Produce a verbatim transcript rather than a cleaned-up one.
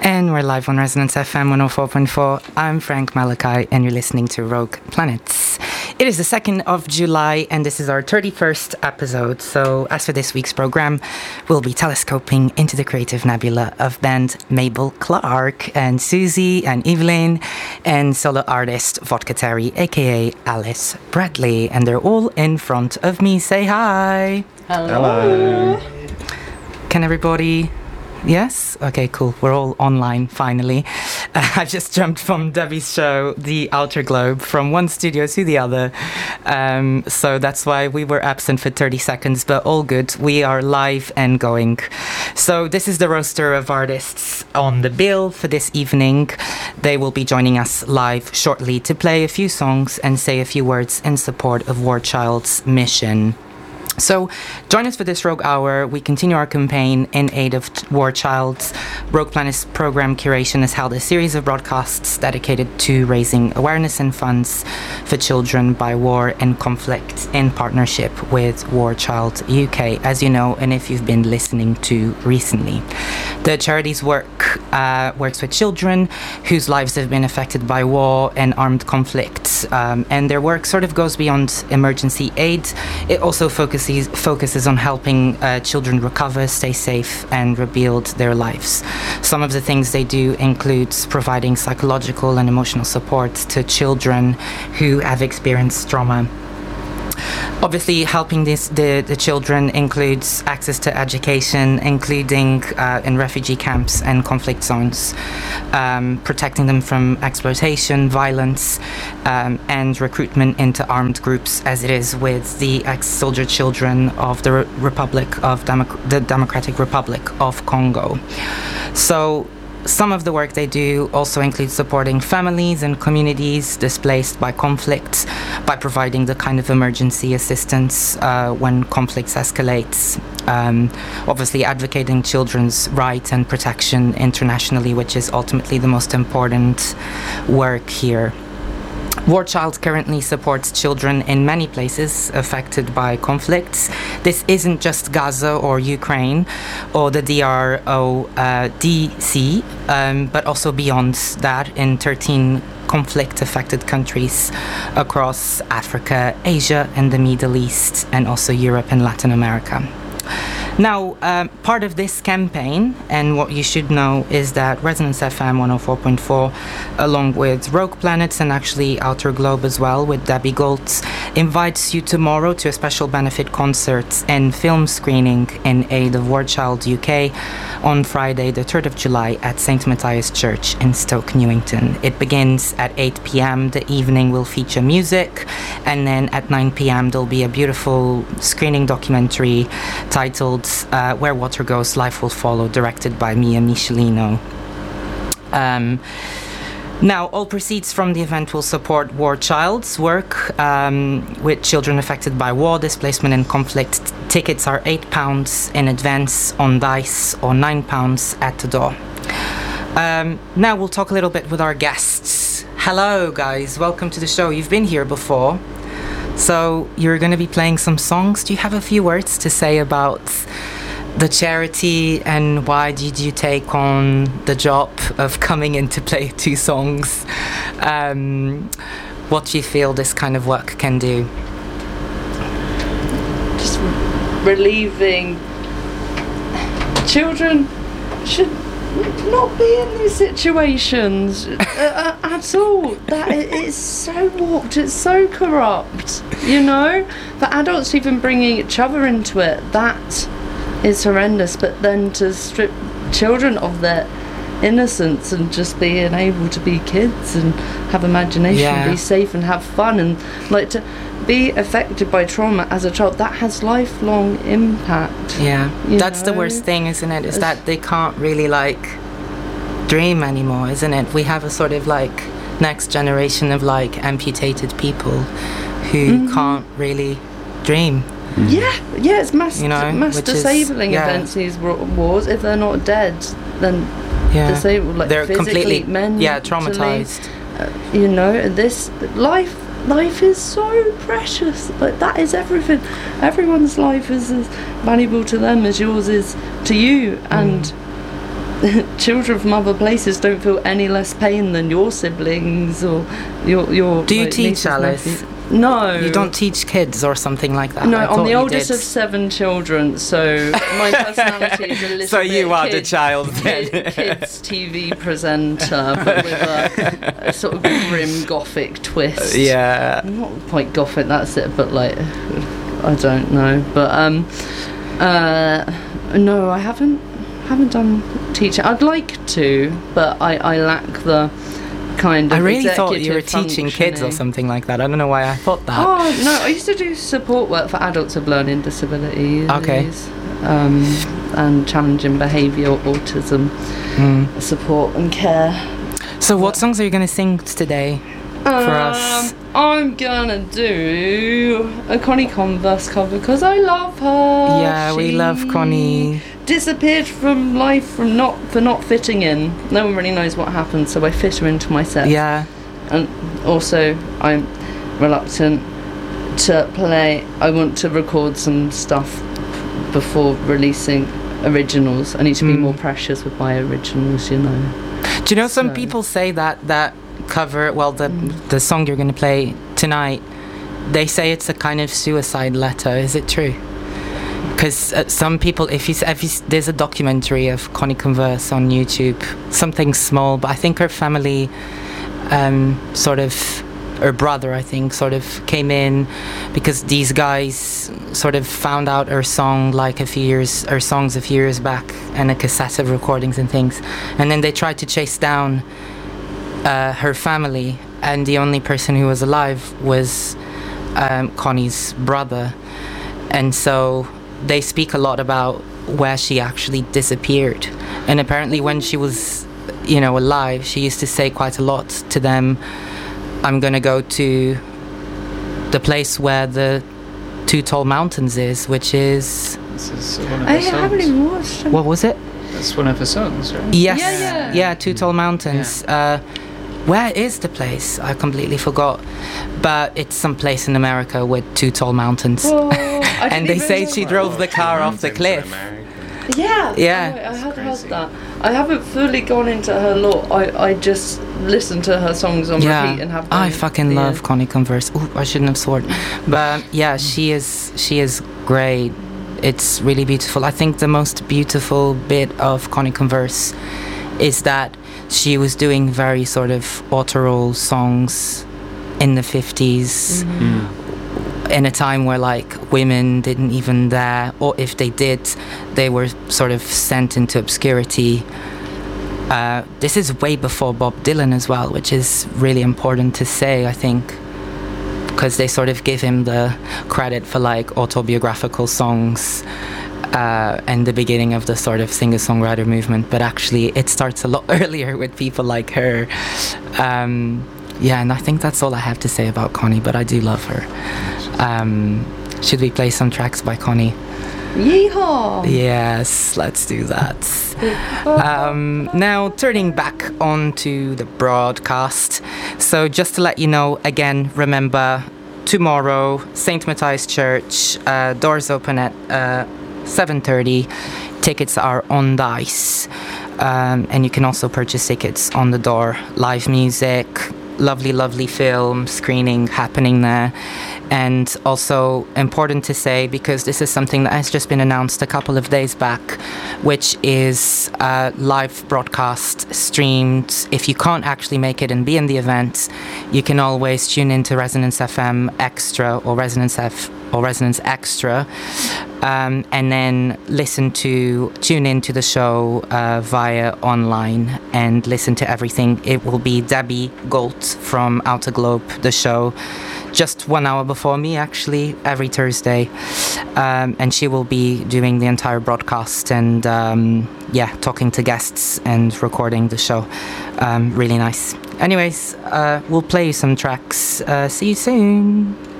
And we're live on Resonance F M one oh four point four. I'm Frank Malachi, and you're listening to Rogue Planets. It is the second of July, and this is our thirty-first episode. So, as for this week's program, we'll be telescoping into the creative nebula of band Mabel Clark, and Susie, and Evelyn, and solo artist Vodka Terry, aka Alice Bradley. And they're all in front of me. Say hi. Hello. Hello. Can everybody... Yes? Okay, cool. We're all online, finally. Uh, I just jumped from Debbie's show, The Outer Globe, from one studio to the other. Um, so that's why we were absent for thirty seconds, but all good. We are live and going. So this is the roster of artists on the bill for this evening. They will be joining us live shortly to play a few songs and say a few words in support of War Child's mission. So, join us for this Rogue Hour. We continue our campaign in aid of War Child's. Rogue Planet's program curation has held a series of broadcasts dedicated to raising awareness and funds for children by war and conflict in partnership with War Child U K, as you know, and if you've been listening to recently. The charity's work uh, works with children whose lives have been affected by war and armed conflict, um, and their work sort of goes beyond emergency aid. It also focuses focuses on helping uh, children recover, stay safe, and rebuild their lives. Some of the things they do includes providing psychological and emotional support to children who have experienced trauma. Obviously, helping this, the, the children includes access to education, including uh, in refugee camps and conflict zones, um, protecting them from exploitation, violence, um, and recruitment into armed groups, as it is with the ex-soldier children of the Re- Republic of Democ- the Democratic Republic of Congo. So, some of the work they do also includes supporting families and communities displaced by conflicts by providing the kind of emergency assistance uh, when conflicts escalate. Um, obviously advocating children's rights and protection internationally, which is ultimately the most important work here. War Child currently supports children in many places affected by conflicts. This isn't just Gaza or Ukraine or the D R O uh, D C, um, but also beyond that in thirteen conflict-affected countries across Africa, Asia, and the Middle East, and also Europe and Latin America. Now, um, part of this campaign, and what you should know, is that Resonance F M one oh four point four, along with Rogue Planets and actually Outer Globe as well, with Debbie Goltz, invites you tomorrow to a special benefit concert and film screening in aid of War Child U K on Friday, the third of July, at Saint Matthias Church in Stoke Newington. It begins at eight p.m. The evening will feature music, and then at nine p.m. there'll be a beautiful screening documentary titled Uh, Where Water Goes, Life Will Follow, directed by Mia Michelino. Um, now, all proceeds from the event will support War Child's work um, with children affected by war, displacement, and conflict. T- tickets are eight pounds in advance on Dice or nine pounds at the door. Um, now, we'll talk a little bit with our guests. Hello, guys. Welcome to the show. You've been here before. So you're going to be playing some songs. Do you have a few words to say about the charity and why did you take on the job of coming in to play two songs? Um, what do you feel this kind of work can do? Just relieving children should not be in these situations uh, at all. That it, it's so warped, it's so corrupt, you know. For adults even bringing each other into it, that is horrendous. But then to strip children of their innocence and just being able to be kids and have imagination, yeah. be safe and have fun, and like to be affected by trauma as a child, that has lifelong impact. Yeah, that's know? the worst thing, isn't it? Is that they can't really like dream anymore, isn't it? We have a sort of like next generation of like amputated people who mm-hmm. can't really dream. Yeah, yeah, it's mass, you know, mass disabling is, yeah. events, these wars. If they're not dead, then yeah. disabled, like they're physically, completely, mentally, yeah, traumatized. Uh, you know, this life. Life is so precious. Like, that is everything. Everyone's life is as valuable to them as yours is to you. And children from other places don't feel any less pain than your siblings or your your. Do you like, teach, nieces, Alice? nephews. No. You don't teach kids or something like that? No, I I'm thought the you oldest did. of seven children, so my personality is a little So bit you are the kid- child then. kid- kids T V presenter, but with a, a sort of grim gothic twist. Yeah. Not quite gothic, that's it, but like, I don't know. But um, uh, no, I haven't haven't done teaching. I'd like to, but I, I lack the kind of I really thought you were executive teaching kids or functioning. something like that. I don't know why I thought that. Oh no, I used to do support work for adults with learning disabilities. Okay. Um, and challenging behaviour, autism, Mm. support and care. So what songs are you going to sing today for us? Um, I'm gonna do a Connie Converse cover because I love her. Yeah, we love Connie. Disappeared from life from not for not fitting in. No one really knows what happened, so I fit her into my set. Yeah. And also, I'm reluctant to play. I want to record some stuff before releasing originals. I need to be Mm. more precious with my originals, you know. Do you know some So- people say that that cover, well, the Mm. the song you're going to play tonight, they say it's a kind of suicide letter. Is it true? Because uh, some people, if you, s- if you, s- there's a documentary of Connie Converse on YouTube, something small, but I think her family, um, sort of, her brother, I think, sort of came in because these guys sort of found out her song like a few years, her songs a few years back, and a cassette of recordings and things, and then they tried to chase down uh, her family, and the only person who was alive was um, Connie's brother, and so they speak a lot about where she actually disappeared, and apparently when she was, you know, alive, she used to say quite a lot to them, I'm gonna go to the place where the Two Tall Mountains is, which is, This is one of I her songs. haven't even watched them. what was it? That's one of her songs, right? Yes, Yeah, yeah. yeah, Two Tall Mountains. Uh, where is the place? I completely forgot, but it's some place in America with two tall mountains. Whoa, I didn't And they even say know she that. drove the car off the Mountains in cliff. America. Yeah, Yeah. I, I That's had crazy. heard that. I haven't fully gone into her lore. I, I just listen to her songs on Yeah, repeat and have. I them fucking the- love Connie Converse. Ooh, I shouldn't have sworn, but yeah, she is she is great. It's really beautiful. I think the most beautiful bit of Connie Converse is that she was doing very sort of autoral songs in the fifties. Mhm. In a time where like women didn't even dare, or if they did, they were sort of sent into obscurity. Uh, this is way before Bob Dylan as well, which is really important to say, I think, because they sort of give him the credit for like autobiographical songs uh, and the beginning of the sort of singer-songwriter movement, but actually it starts a lot earlier with people like her. Um, yeah, and I think that's all I have to say about Connie, but I do love her. Um, should we play some tracks by Connie? Yeehaw! Yes, let's do that. Um, now, turning back onto the broadcast. So, just to let you know, again, remember, tomorrow, Saint Matthias Church, uh, doors open at uh, seven thirty. Tickets are on Dice. Um, and you can also purchase tickets on the door. Live music, lovely, lovely film screening happening there. And also important to say, because this is something that has just been announced a couple of days back, which is a live broadcast streamed. If you can't actually make it and be in the event, you can always tune into Resonance F M Extra or Resonance F or Resonance Extra, um, and then listen to tune into the show uh, via online and listen to everything. It will be Debbie Golt from Outer Globe, the show, just one hour before me, actually, every Thursday. Um, and she will be doing the entire broadcast and, um, yeah, talking to guests and recording the show. Um, really nice. Anyways, uh, we'll play you some tracks. Uh, see you soon.